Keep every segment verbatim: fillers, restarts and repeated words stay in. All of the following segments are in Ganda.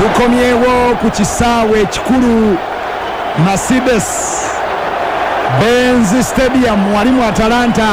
tukomyewo ku kisaawe kikulu Mercedes Benz Stadium wali mu Atalanta.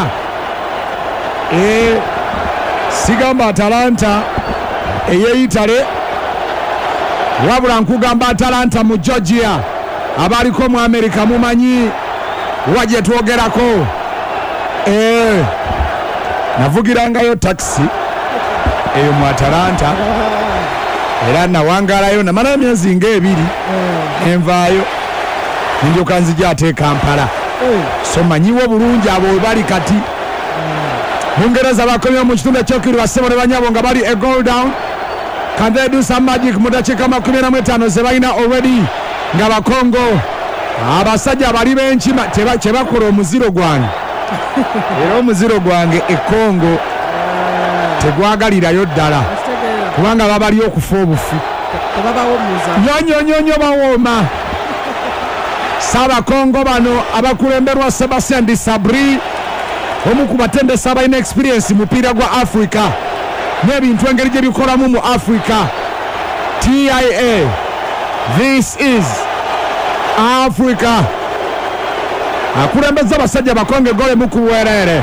E sigamba Atalanta ey'Itale wabula nkugamba Atalanta mu Georgia abaliko mu America mumanyi waje twogerako. E navugirangayo taxi eyo mu Atalanta era nawangalayo namala emyezi ng'ebiri envaayo ninjoka nzija ate Kampala. So manyiwo bulungi abo bali kati Bungereza bakomye mu kitundu ekyokubiri basebo ne banyabo nga bali a goal down. Can they do some magic mu dakiika makumi na ttaano ze balina already nga bakongo abasajja bali benshi kye bakola omuziro gwange era omuziro gwange e Congo tegwagalirayo ddala kubanga babali okufa obufu nyonyonyonyo bawooma. Saabakongo bano abakulemberwa Sebastien Desabre omu ku batendesa abalina experience mupiira gwa Africa n'ebintu engeri gye bikolamu mu Africa. T I A, this is Africa. Akulembeza abasajja bakonge gole mu kuweerere.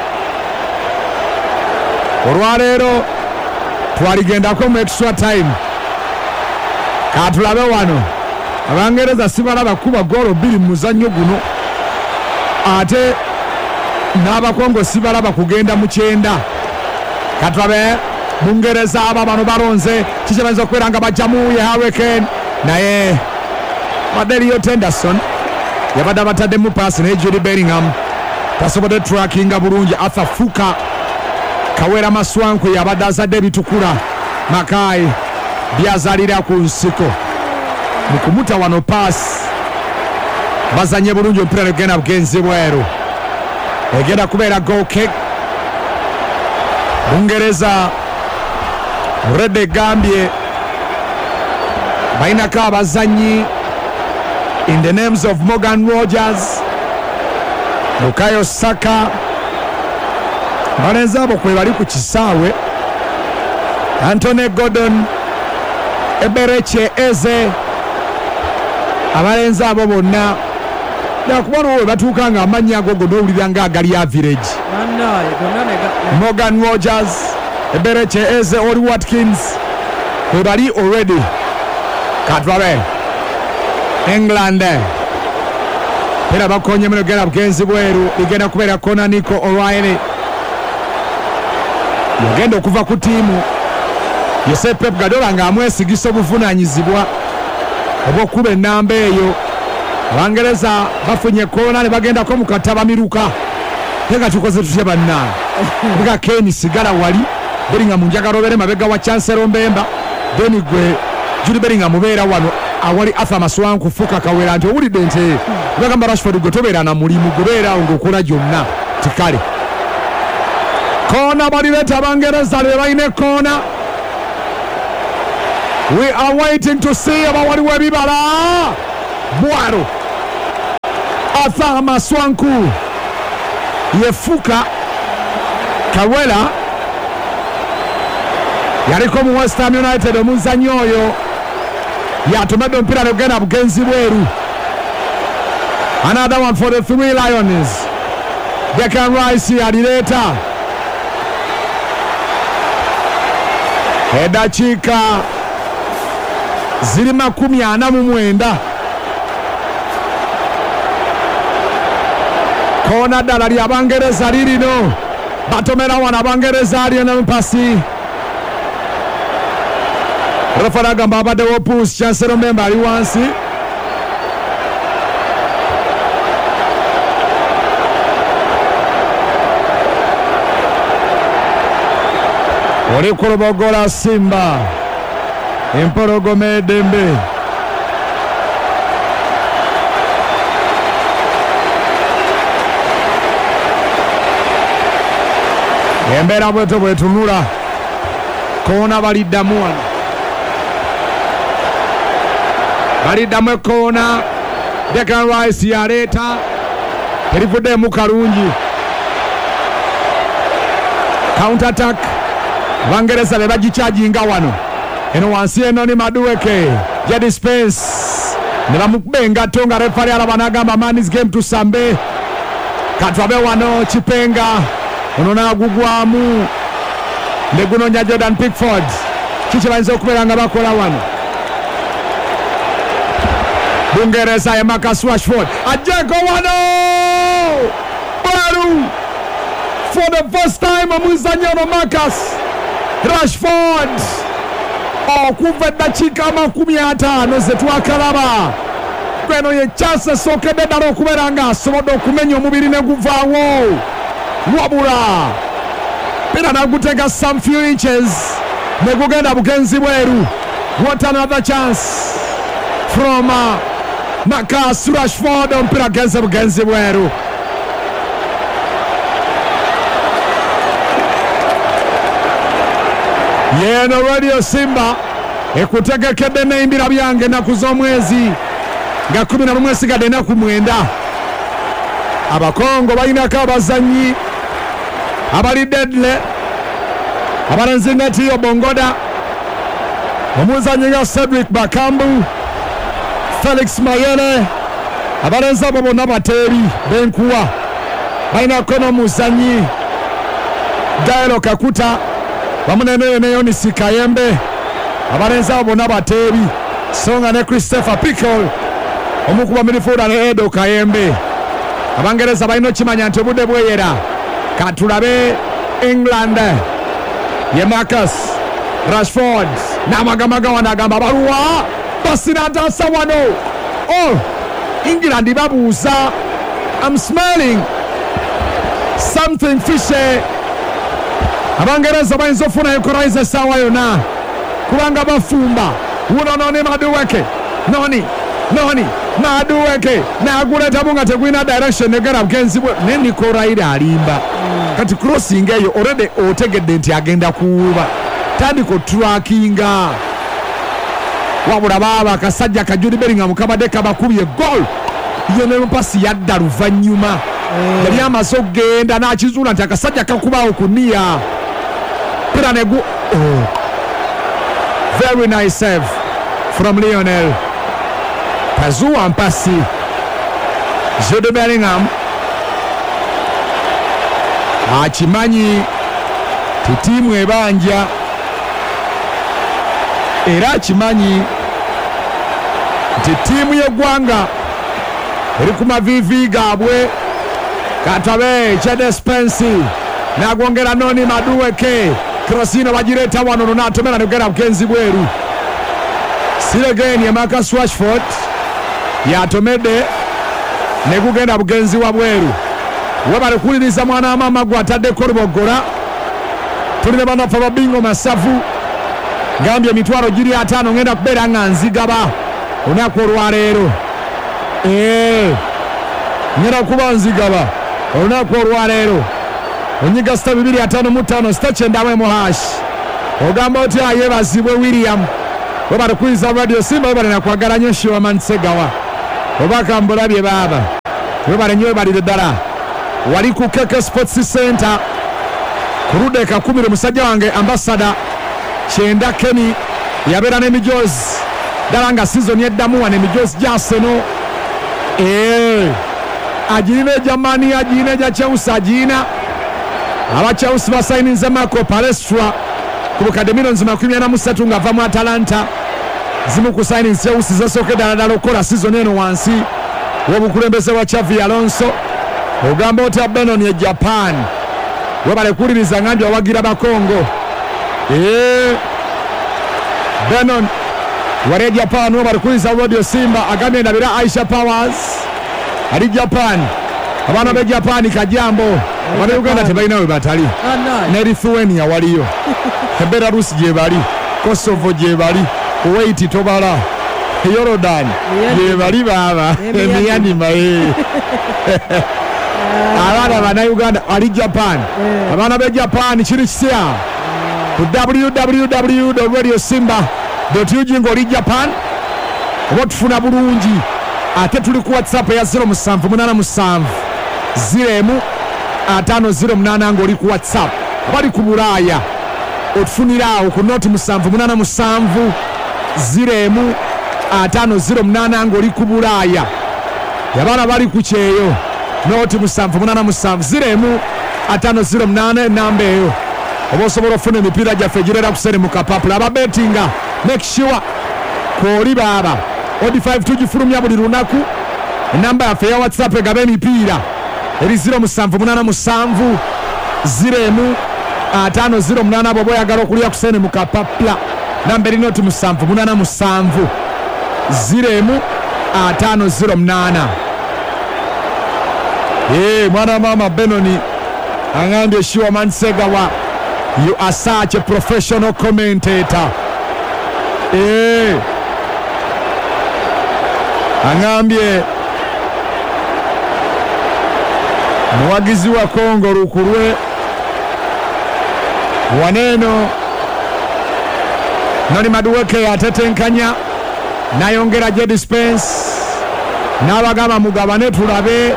Olwaleero twaligendako mu extra time. Katulabe wano Abangereza sibalaba kuba golo bbiri mu muzannyo guno ate n'abakongo sibalaba kugenda mu kyenda. Katulabe Bungereza aba bano balonze kikibanza okubeera nga bajjamu ye Hurricane naye Madelio Henderson yabadde abataddemu paasi naye Jude Bellingham tasobodde trackinga bulungi. Arthur Fuka Kawera Maswankwe yabadde azadde ebitukula Makai byazalira ku nsiko mu kumuta wano paasi bazanye bulungi omupiira negenda bugenzi bweru egenda kubeera goal kick. Bungereza Rede Gambie bainako abazanyi in the names of Morgan Rogers, Bukayo Saka, balenzi abo kwe bali ku kisaawe. Anthony Gordon, Eberechi Eze, abalenzi abo bonna nakubona we batuuka nga amannya ago go n'owulira nga agali average. Morgan Rogers, Eberechi Eze, Oli Watkins we bali already. Katwabe England era bakonye mino gera bugenzi bweru igenda kubeera kona Nico O'Reilly yagenda okuva ku tiimu Josep Pep Guardiola nga amwesigisa obuvunaanyizibwa obw'okuba ennamba eyo. Abangereza bafunye kona ne bagendako mu kataba miruka tenga tukoze tutya bannaa nga Ken sigala wali Bellingham njagala obeere mabega wa Chancellor Mbemba Deni gwe Jude Bellingham mubeera wano awali Arthur Maswanku Fuka Kawera nti owulidde nti bagamba Rashford gwe tobeera na mulimu gubeera ng'okola gyonna tikale. Kona balireeta Abangereza be balina kona. We are waiting to see aba waliwo ebibala bwaro. Arthur Maswanku ye Fuka Kawera yaliko mu West Ham United omuzannyo oyo yatumedde omupiira negenda bugenzi bweru. Another one for the three Lions. Declan Rice alireeta edakiika ziri makumi ana mu mwenda. Kona ddala lya Abangereza lirino batomera wano Abangereza aliyo n'empasi. Refa agamba abaddewo puusi Chancellor Mbemba ali wansi. Oli kulubogola Simba empologoma eddembe. Embeera bweto bwetunula kona baliddamu wano baliddamu ekona. Declan Rice yaleeta terivuddeemu kalungi. Counter attack Abangereza be bagikyajinga wano eno wansi eno ni Madueke Jedi Spence nibamubenga tonga refari alaba nagamba man is game tusambe katwabe wano Chipenga ono nagugwamu negunonya Jordan Pickford kiche banze okubera nga bakola wano Bungereza ya Marcus Rashford ajeko wano Baru for the first time amuzanyano Marcus Rashford okuva eddakiika amakumi ataano ze twakalaba kweno ye chance sokedde ddala okubeera nga asobodde okumenya omubiri ne guvaawo wabula pira nagutega some few inches ne gugenda bugenzi bweru. What another chance from uh, Marcus Rashford ompira genze bugenzi bweru. Yeno Radio Simba ekutegekedde n'embira byange ennaku z'omwezi nga kumi na lumu esigadde ennaku mwenda. Abakongo balinako abazannyi abali deadly abalenzi nga Tiyo Bongoda, omuzannyi nga Cedric Bakambu, Felix Mayele, abalenzi abo bonna bateeri b'enkuwa. Balinako n'omuzannyi Dairo Kakuta bamunene ne Yonisi Kayembe, abalenzi abo bonna bateeri, songa ne Christopher Pickle omukuba midfielder ne Edo Kayembe. Abangereza balina okimanya nti obudde bweyera katulabe England ye Marcus Rashford n'amagamaga wano agamba baluwa basinataasa wano. Oh, England babuuza I'm smelling something fishy. Abangereza bayinza ofuna equalizer essaawa yonna kubanga bafumba wuno noni Madueke noni noni Madueke naguletamu nga tegulina direction negera bugenzi bwe ne Nico Raila alimba kati crossing eyo already otegedde nti agenda kuwuba tandiko trackinga wabula baba akasajja kajudi Bellingham mukabadde kabakubye goal iyo ne mpasi yadda luvannyuma yali amaso genda n'akizula nti akasajja kakubaawo ku niya pira negu. Oh, very nice save from Lionel Pazua mpasi Jude Bellingham akimanyi titimu ebanja era akimanyi nti tiimu y'eggwanga eri ku mavivi gaabwe. Katabe Jedi Spence nagwongera noni Madueke Krosino bagireeta wano n'atomera negera bugenzi bweru. Siregeni ya Marcus Rashford yatomedde ne gugenda bugenzi wa bweru. Wabale kuliriza mwana amama gwataddeko luboggora. Tulina banafa babingo masavu gambye emitwalo giri ataano ngenda kubeera nga nzigaba olunaku olwaleero. Eh, ngenda kuba nzigaba olunaku olwaleero. Onyiga sita bibiri ataano mu ttaano sita kyenda mu hash. Ogamba otya yebazibwe William. Wabale kuliza Radio Simba wabale nakwagala nnyo Shiwaman Segawa. Obaka mbulabye baba. Wabale nnyo balire ddala. Wali ku K K Sports Center kurude ka kumi musajja wange ambassador Kyenda Kenny yabeera n'emijozi ddala nga season yeddamu wane emijozi gyaseno. Eh, agirina Germany agirina gya Chelsea agirina aba Chelsea basayininze Marco Palestra ku bukadde milioni makumi ana mu ssatu ng'ava mu Atalanta. Zimu ku signings Chelsea zasookedde ddala ddala okukola season eno wansi w'obukulembeze wa Xavi Alonso. Ogamba otya Benon ye Japan webale kuliriza ngambye awagira bakongo. Eh, Benon wale Japan webale kuliriza Radio Simba agambye ndabira Aisha Powers ali Japan. Abana be Japan kajambo abana Uganda tebalina we batali ne Lithuania waliyo Belarus gye bali, Kosovo gye bali, Kuwait tobala, Jordan gye bali baba emiyanima ye. Abana bana Uganda ali Japan. Abana be Japan kiri kisya ku w w w dot radio simba dot u g ng'oli Japan oba tufuna bulungi. Ate tuli ku WhatsApp ya zero musanvu munana musanvu zero emu ataano zero munana ng'oli ku WhatsApp. Bali ku Bulaaya otufunira awo ku noti musanvu munana musanvu ziro emu ataano ziro munana ng'oli ku Bulaaya yabana bali ku kyeyo noti musanvu munana musanvu ziro emu ataano ziro munana enamba eyo oba osobola okufuna emipiira gyaffe girera ku sene mu kapapula ababetinga make sure kooli baaba odi five tugifulumya buli lunaku enamba yaffe ya whatsapp egaba emipiira eri ziro musanvu munana musanvu ziro emu ataano ziro munana bw'oba oyagala okulya ku sene mu kapapula namba eri noti musanvu munana musanvu ziro emu ataano ziro munana. Hey, mwana mama Benoni angambye Sure Man Segawa, you are such a professional commentator. Hey. Angambye muwagizi wa Kongo Lukulwe waneno noni Madueke atetenkanya nayongera Jedi Spence n'abagamba mugabane tulabe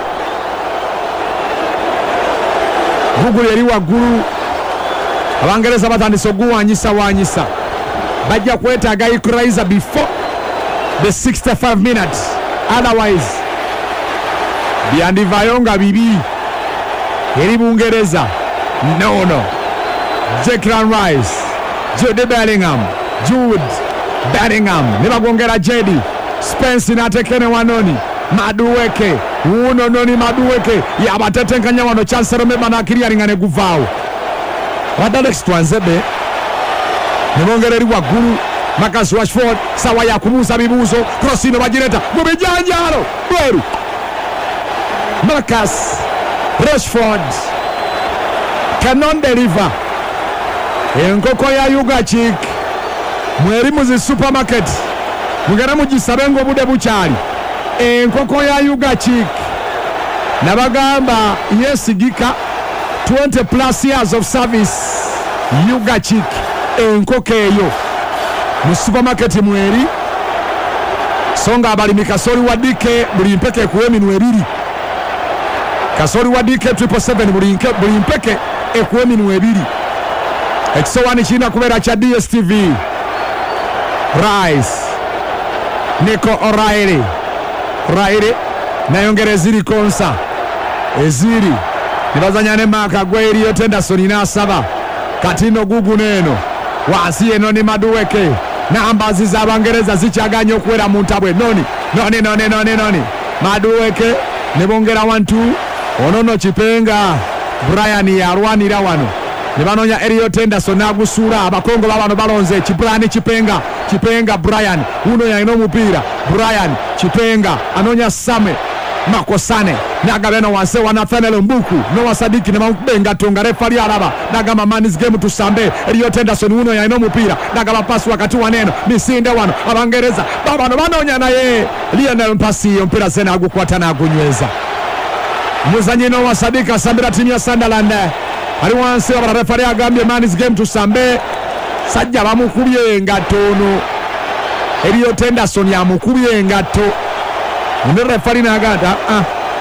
Google eri waggulu Abangereza batandise okuwanyisa wanyisa bajja kwetaaga equalizer before the sixty-five minutes, otherwise byandivayo nga bibi eri Bungereza. No no Declan Rice, Jude Bellingham, Jude Bellingham nibagongera Jedi Spence natekene wanoni Madueke uno noni Madueke yabatetenkanya wano Chancellor Meba na kiriaringane guvao Alex Twanzebe nibongera eri waggulu Marcus Rashford sawa ya kumuuza bibuuzo crossino bagireta mu bijanjalo bweru Marcus Rashford cannot deliver. Enkoko ya Yugachik mweri muzi supermarket mugera mugisabe ngo bude bukyali enkoko ya Yugachik nabagamba yesigika twenty plus years of service Yugachik enkoko eyo mu supermarket mweri songa abalimi Kasori Wadike buli mpeke kuwe minwe ebiri Kasori Wadike triple seven buli mpeke ekuwe minwe ebiri ekisowani kirina kubeera kya D S T V. Rice Nico O'Reilly O'Reilly nayongera eziri konsa eziri nibazanya ne Maka Gweriyo Tenderson n'asaba katino gugu neno wansi eno ni Madueke nambazi z'Abangereza zikyaganya okuwera mu ntabwe noni noni noni noni noni Madueke nebongera wantu onono Kipenga Brian yalwanira wano nibanonya Elliot Tenderson nagusuula abakongo babano balonze Kibrani Kipenga Kipenga Brian uno yalina omupiira Brian Kipenga anonya Same Makosane nagabeno wanse wa Nathaniel Mbuku no wasadiki ne Benga tonga refari araba nagama man's game tusambe Elliot Tenderson uno yalina omupiira nagaba pass wakati waneno misinde wano Abangereza babano banonya naye Lionel Mpasi omupiira sena agukwata na agunyweza muzanyi no wasadika sambira timu ya Sunderland ali wansi wa refari agambye man's game tusambe sajja bamukubye ngatono Elliot Tenderson yamukubye ngato ne refari nagata ah